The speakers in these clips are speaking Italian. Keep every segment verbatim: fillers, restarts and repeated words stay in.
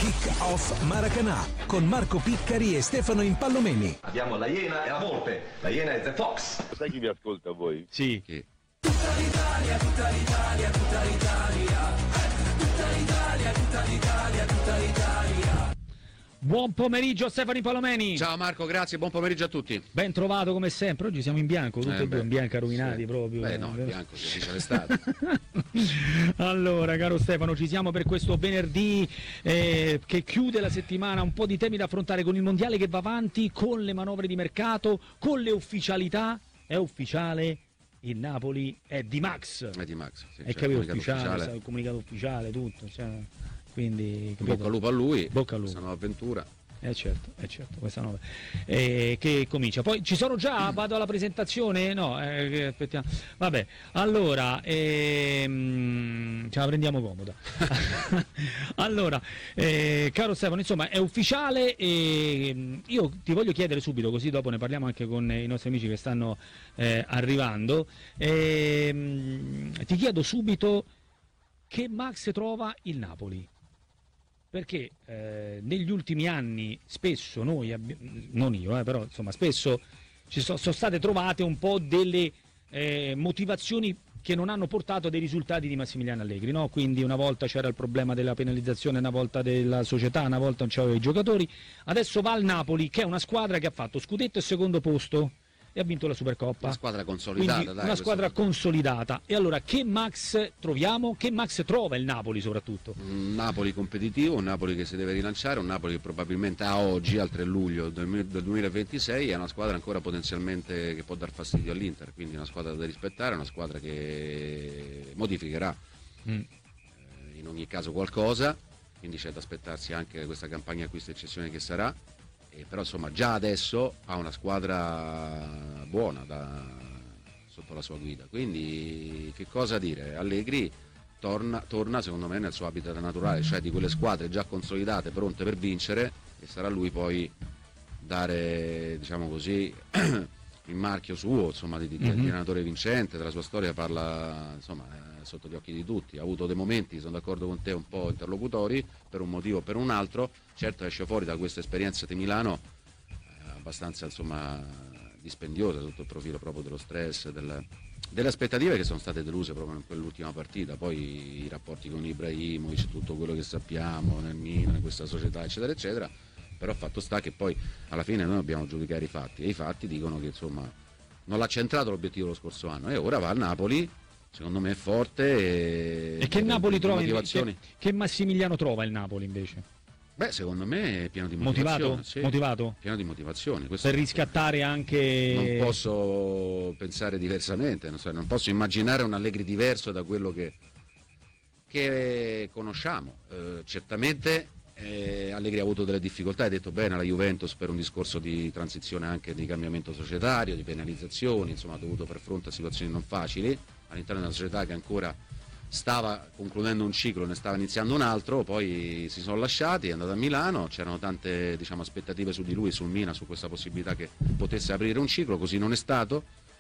Kick-Off Maracanã con Marco Piccari e Stefano Impallomeni. Abbiamo la Iena e la Volpe. La Iena è The Fox. Sai chi vi ascolta voi? Sì. Chi? Tutta l'Italia, tutta l'Italia, tutta l'Italia. Tutta l'Italia, tutta l'Italia, tutta l'Italia. Buon pomeriggio Stefano Impallomeni. Ciao Marco, grazie, buon pomeriggio a tutti. Ben trovato come sempre, oggi siamo in bianco, tutti Eh, e due beh, in bianco rovinati sì. proprio. Beh no, in bianco si dice l'estate. Allora, caro Stefano, ci siamo per questo venerdì eh, che chiude la settimana, un po' di temi da affrontare con il mondiale che va avanti, con le manovre di mercato, con le ufficialità. È ufficiale, il Napoli è di Max. È di Max, sì, È cioè, capito, comunicato ufficiale, ufficiale. il comunicato ufficiale, tutto. Cioè, quindi, capito? Bocca al lupo a lui, Bocca al lupo. questa nuova avventura. Eh certo, eh certo, questa nuova eh, che comincia. Poi ci sono già, vado alla presentazione? No, eh, che aspettiamo. Vabbè, allora ehm, ce la prendiamo comoda. Allora, eh, caro Stefano, insomma, è ufficiale e io ti voglio chiedere subito, così dopo ne parliamo anche con i nostri amici che stanno eh, arrivando. Ehm, ti chiedo subito che Max trova il Napoli. Perché eh, negli ultimi anni spesso noi, abbi- non io, eh, però insomma spesso ci so- sono state trovate un po' delle eh, motivazioni che non hanno portato a dei risultati di Massimiliano Allegri, no? Quindi una volta c'era il problema della penalizzazione, una volta della società, una volta non c'erano i giocatori, adesso va al Napoli che è una squadra che ha fatto scudetto e secondo posto e ha vinto la Supercoppa. Una squadra consolidata, Quindi dai, una questo- squadra consolidata. E allora che Max troviamo? Che Max trova il Napoli soprattutto? Un Napoli competitivo, un Napoli che si deve rilanciare, un Napoli che probabilmente a oggi, al tre luglio del del duemilaventisei, è una squadra ancora potenzialmente che può dar fastidio all'Inter, quindi una squadra da rispettare, una squadra che modificherà Mm. eh, in ogni caso qualcosa, quindi c'è da aspettarsi anche questa campagna acquisto eccezione che sarà, eh, però insomma già adesso ha una squadra buona da, sotto la sua guida, quindi che cosa dire, Allegri torna, torna secondo me nel suo habitat naturale, cioè di quelle squadre già consolidate, pronte per vincere, e sarà lui poi dare, diciamo così, il marchio suo, insomma, di, di, Mhm. di allenatore vincente. Della sua storia parla, insomma, eh, sotto gli occhi di tutti. Ha avuto dei momenti, sono d'accordo con te, un po' interlocutori per un motivo o per un altro. Certo esce fuori da questa esperienza di Milano eh, abbastanza, insomma, dispendiosa sotto il profilo proprio dello stress, del, delle aspettative che sono state deluse proprio in quell'ultima partita. Poi i rapporti con Ibrahimovic, tutto quello che sappiamo nel Milan, in questa società, eccetera eccetera. Però fatto sta che poi alla fine noi dobbiamo giudicare i fatti, e i fatti dicono che insomma non l'ha centrato l'obiettivo lo scorso anno e ora va a Napoli, secondo me è forte e, E che e Napoli di trova motivazioni. che, che Massimiliano trova il Napoli invece? Beh, secondo me è pieno di Motivato? motivazioni, sì. Motivato? Pieno di motivazioni, questo Per è- riscattare anche non posso pensare diversamente, non, so, non posso immaginare un Allegri diverso da quello che, che conosciamo. Eh, certamente eh, Allegri ha avuto delle difficoltà, hai detto bene, la Juventus per un discorso di transizione anche di cambiamento societario, di penalizzazioni, insomma ha dovuto far fronte a situazioni non facili all'interno di una società che ancora stava concludendo un ciclo, ne stava iniziando un altro, poi si sono lasciati, è andato a Milano, c'erano tante, diciamo, aspettative su di lui, sul Milan, su questa possibilità che potesse aprire un ciclo, così non è stato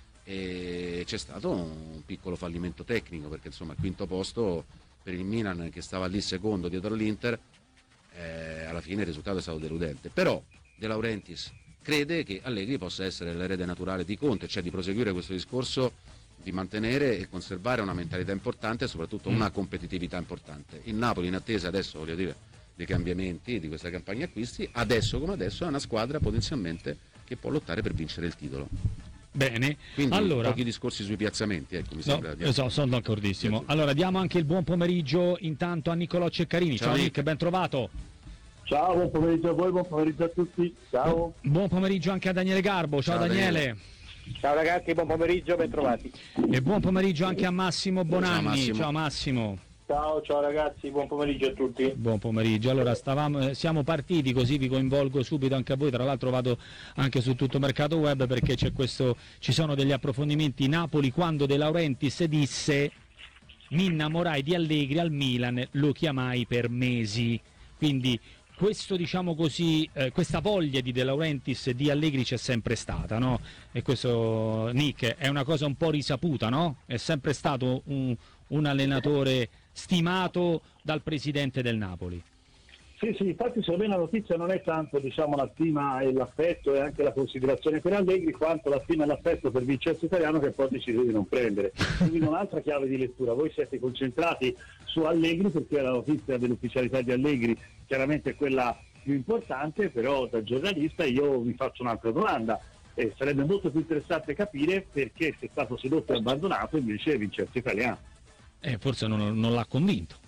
e c'è stato un piccolo fallimento tecnico perché insomma il quinto posto per il Milan che stava lì secondo dietro all'Inter, eh, alla fine il risultato è stato deludente. Però De Laurentiis crede che Allegri possa essere l'erede naturale di Conte, cioè di proseguire questo discorso di mantenere e conservare una mentalità importante e soprattutto una competitività importante. Il Napoli, in attesa adesso, voglio dire, dei cambiamenti di questa campagna acquisti, adesso come adesso è una squadra potenzialmente che può lottare per vincere il titolo. bene. Quindi Allora, pochi discorsi sui piazzamenti, ecco, mi no, sembra. di- so, sono d'accordissimo. Allora diamo anche il buon pomeriggio intanto a Nicolò Ceccarini. Ciao, Ciao, Nick, Nick. ben trovato. Ciao, buon pomeriggio a voi, buon pomeriggio a tutti. Ciao. Buon pomeriggio anche a Daniele Garbo. Ciao, Ciao, Daniele. Daniele. Ciao ragazzi, buon pomeriggio, ben trovati. E buon pomeriggio anche a Massimo Bonanni. Massimo. Ciao Massimo. Ciao, ciao ragazzi, buon pomeriggio a tutti. Buon pomeriggio. Allora stavamo, eh, siamo partiti, così vi coinvolgo subito anche a voi. Tra l'altro vado anche su tutto Mercato Web perché c'è questo, ci sono degli approfondimenti. Napoli, quando De Laurentiis disse mi innamorai di Allegri al Milan, lo chiamai per mesi. Quindi questo, diciamo così, eh, questa voglia di De Laurentiis e di Allegri c'è sempre stata, no? E questo, Nick, è una cosa un po' risaputa, no? È sempre stato un, un allenatore stimato dal presidente del Napoli. Sì, sì, infatti secondo me la notizia non è tanto, diciamo, la stima e l'affetto e anche la considerazione per Allegri, quanto la stima e l'affetto per Vincenzo Italiano, che poi ha deciso di non prendere. Quindi un'altra chiave di lettura, voi siete concentrati su Allegri perché la notizia dell'ufficialità di Allegri chiaramente è quella più importante, però da giornalista io mi faccio un'altra domanda. Eh, sarebbe molto più interessante capire perché si è stato sedotto e abbandonato invece Vincenzo Italiano. Eh, forse non, non l'ha convinto.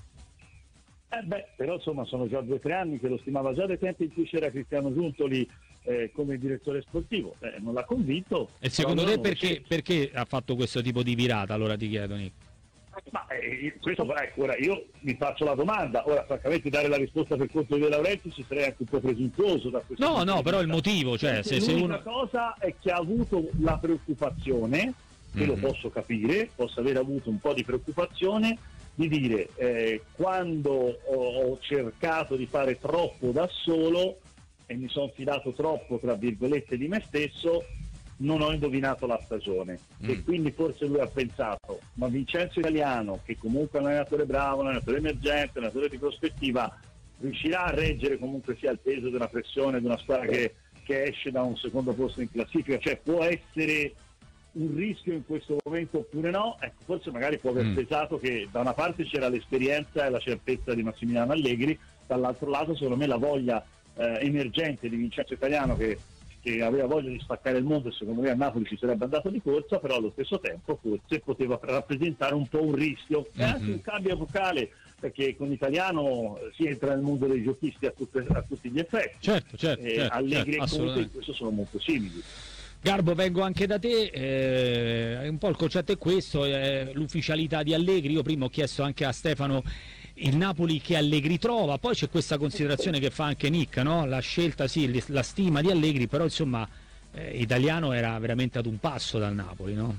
Eh beh, però insomma sono già due o tre anni che lo stimava già dai tempi in cui c'era Cristiano Giuntoli eh, come direttore sportivo, eh, non l'ha convinto. E secondo te perché, c'è. perché ha fatto questo tipo di virata, allora ti chiedo, Nick? Ma eh, questo, ecco, ora io mi faccio la domanda, ora francamente dare la risposta per conto di De Laurentiis ci sarei anche un po' presuntuoso da questo No, punto no, di però il vista. motivo, cioè se, se L'unica uno... cosa è che ha avuto la preoccupazione, che Mhm. lo posso capire, posso aver avuto un po' di preoccupazione di dire eh, quando ho, ho cercato di fare troppo da solo e mi sono fidato troppo tra virgolette di me stesso, non ho indovinato la stagione Mm. e quindi forse lui ha pensato, ma Vincenzo Italiano, che comunque è un allenatore bravo, un allenatore emergente, un allenatore di prospettiva, riuscirà a reggere comunque sia il peso di una pressione di una squadra che, che esce da un secondo posto in classifica, cioè può essere un rischio in questo momento oppure no? Ecco, forse magari può aver Mm. pesato che da una parte c'era l'esperienza e la certezza di Massimiliano Allegri, dall'altro lato secondo me la voglia eh, emergente di Vincenzo Italiano che, che aveva voglia di spaccare il mondo e secondo me a Napoli ci sarebbe andato di corsa, però allo stesso tempo forse poteva rappresentare un po' un rischio e Mhm. anche un cambio vocale, perché con Italiano si entra nel mondo dei giochisti a, tutte, a tutti gli effetti. Certo, certo, Eh, certo, Allegri certo, e Conte in assolutamente. questo sono molto simili. Garbo, vengo anche da te, eh, un po' il concetto è questo, eh, l'ufficialità di Allegri. Io prima ho chiesto anche a Stefano il Napoli che Allegri trova, poi c'è questa considerazione che fa anche Nick, no? La scelta, sì, la stima di Allegri, però insomma eh, Italiano era veramente ad un passo dal Napoli, no?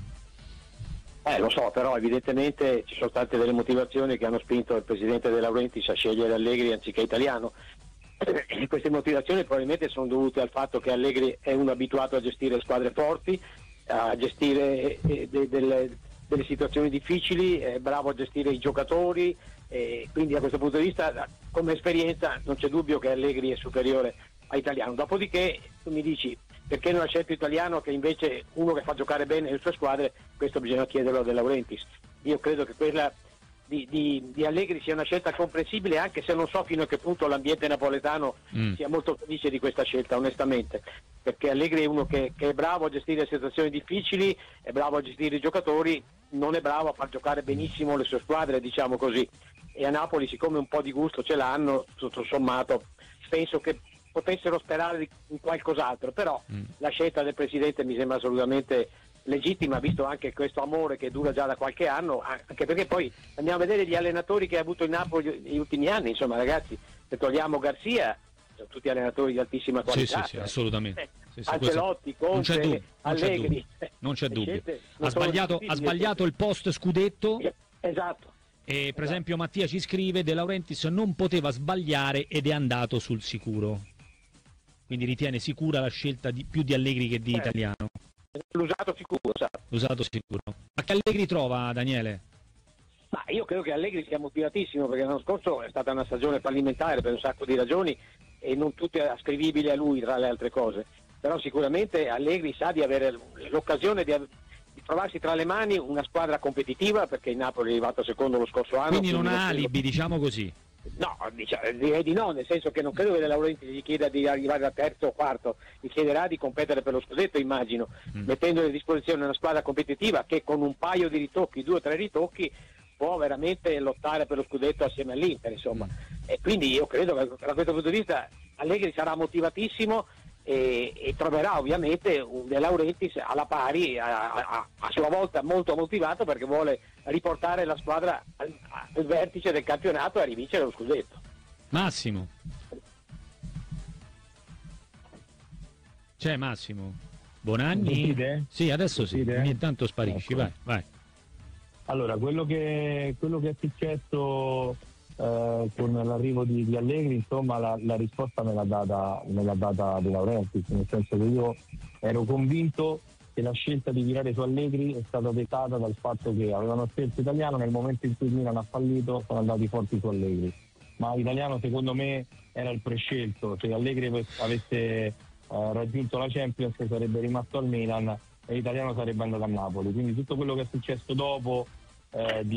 Eh, lo so, però evidentemente ci sono state delle motivazioni che hanno spinto il presidente De Laurentiis a scegliere Allegri anziché Italiano. E queste motivazioni probabilmente sono dovute al fatto che Allegri è uno abituato a gestire squadre forti, a gestire eh, de- delle, delle situazioni difficili, è bravo a gestire i giocatori, e quindi da questo punto di vista come esperienza non c'è dubbio che Allegri è superiore a Italiano. Dopodiché tu mi dici perché non ha scelto Italiano, che invece uno che fa giocare bene le sue squadre, questo bisogna chiederlo a De Laurentiis. Io credo che quella Di, di, di Allegri sia una scelta comprensibile, anche se non so fino a che punto l'ambiente napoletano Mm. sia molto felice di questa scelta, onestamente, perché Allegri è uno che, che è bravo a gestire situazioni difficili, è bravo a gestire i giocatori, non è bravo a far giocare benissimo le sue squadre, diciamo così, e a Napoli, siccome un po' di gusto ce l'hanno, tutto sommato penso che potessero sperare di, in qualcos'altro, però Mm. la scelta del presidente mi sembra assolutamente legittima, visto anche questo amore che dura già da qualche anno, anche perché poi andiamo a vedere gli allenatori che ha avuto il Napoli negli ultimi anni, insomma ragazzi, se togliamo Garzia sono tutti allenatori di altissima Sì, qualità. sì, sì, cioè. assolutamente. Eh, Sì, sì, Ancelotti, questo- non c'è Conte, dubbio, non c'è Allegri, dubbio, eh, non c'è le dubbio. scelte Ha non sono sbagliato, ha discutibili. sbagliato il post scudetto Esatto. e per esempio Mattia ci scrive De Laurentiis non poteva sbagliare ed è andato sul sicuro. Quindi ritiene sicura la scelta di, più di Allegri che di Eh. Italiano. L'usato sicuro, sa. Usato sicuro. Ma che Allegri trova, Daniele? Ma io credo che Allegri sia motivatissimo, perché l'anno scorso è stata una stagione fallimentare per un sacco di ragioni e non tutte ascrivibili a lui, tra le altre cose. Però sicuramente Allegri sa di avere l'occasione di, di trovarsi tra le mani una squadra competitiva, perché il Napoli è arrivato secondo lo scorso anno. Quindi non ha credo- alibi, diciamo così. No, diciamo, direi di no, nel senso che non credo che De Laurentiis gli chieda di arrivare da terzo o quarto, gli chiederà di competere per lo scudetto, immagino, Mm. mettendo a disposizione una squadra competitiva che con un paio di ritocchi, due o tre ritocchi, può veramente lottare per lo scudetto assieme all'Inter, insomma. E quindi io credo che da questo punto di vista Allegri sarà motivatissimo e, e troverà ovviamente un De Laurentiis alla pari, a, a, a sua volta molto motivato, perché vuole riportare la squadra al, al vertice del campionato e a rivincere lo scudetto. Massimo. C'è Massimo. Bonanni? Sentite? Sì, adesso sì. Sentite? Ogni tanto sparisci, Ecco. vai, vai. Allora, quello che, quello che è successo eh, con l'arrivo di, di Allegri, insomma, la, la risposta me l'ha data, me l'ha data De Laurentiis, nel senso che io ero convinto che la scelta di virare su Allegri è stata dettata dal fatto che avevano scelto Italiano, nel momento in cui il Milan ha fallito sono andati forti su Allegri. ma Italiano secondo me era il prescelto. Se Allegri avesse eh, raggiunto la Champions sarebbe rimasto al Milan e Italiano sarebbe andato a Napoli, quindi tutto quello che è successo dopo eh, di